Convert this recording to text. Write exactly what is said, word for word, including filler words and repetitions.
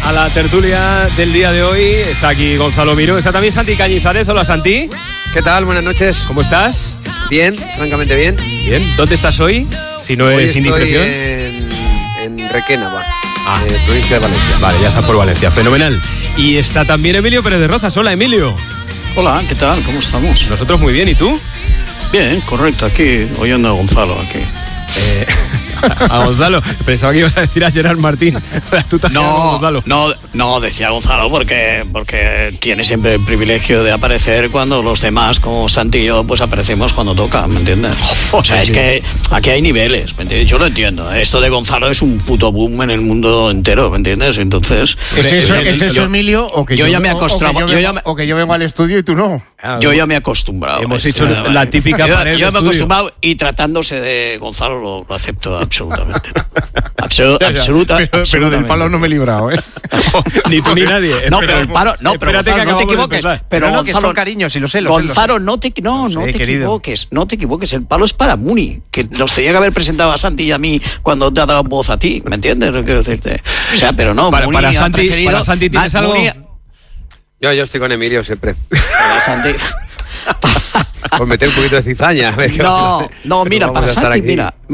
a la tertulia del día de hoy. Está aquí Gonzalo Miró, está también Santi Cañizares. Hola, Santi. ¿Qué tal? Buenas noches. ¿Cómo estás? Bien, francamente bien. Bien. ¿Dónde estás hoy? Si no hoy es indiscreción. En, en Requena, va. Ah, eh, provincia de Valencia. Vale, ya estás por Valencia. Fenomenal. Y está también Emilio Pérez de Rozas. Hola, Emilio. Hola, ¿qué tal? ¿Cómo estamos? Nosotros muy bien, ¿y tú? Bien, correcto, aquí, oyendo a Gonzalo, aquí. Eh, a Gonzalo, pensaba que ibas a decir a Gerard Martín. Tú te has quedado con No, Gonzalo. no, no, decía Gonzalo porque, porque tiene siempre el privilegio de aparecer cuando los demás, como Santi y yo, pues aparecemos cuando toca, ¿me entiendes? O sea, es que aquí hay niveles, ¿me entiendes? Yo lo entiendo, ¿eh? Esto de Gonzalo es un puto boom en el mundo entero, ¿me entiendes? Entonces... ¿Es eso, eh, ¿es eso yo, Emilio? O que yo yo, ya me he acostumbrado. o, o, que yo yo vengo, ya me, o que yo vengo al estudio y tú no. Ah, yo ya me he acostumbrado. Hemos esto, hecho vale, la vale. típica yo, pared Yo de me he estudio. acostumbrado y tratándose de Gonzalo lo, lo acepto absolutamente. Absol, Ya, ya. absoluta, pero, pero del palo no me he librado, ¿eh? Ni tú ni nadie. No, pero el palo, no, pero Espérate Gonzalo, que no te acabamos de equivoques. empezar. Pero No, no, que es Gonzalo, con cariño, si lo sé, lo sé, lo sé. Gonzalo, no te, no, Lo no sé, te querido. equivoques, no te equivoques. El palo es para Muni, que nos tenía que haber presentado a Santi y a mí cuando te ha dado voz a ti, ¿me entiendes? Lo que quiero decirte. O sea, pero no. Para- Muni para ha Santi- preferido- para Santi, ¿tienes Ma- algo? Muni- Yo, yo estoy con Emilio siempre. para Santi. Por meter un poquito de cizaña. A ver qué No, vamos a- no, mira, vamos para a estar Santi, aquí. mira.